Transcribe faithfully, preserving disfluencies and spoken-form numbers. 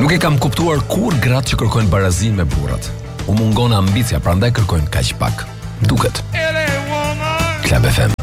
Nuk e kam kuptuar kur gratë që kërkojnë barazim me burrat. U mungon ambicia, prandaj kërkojnë kaq pak. Duket. Club F M.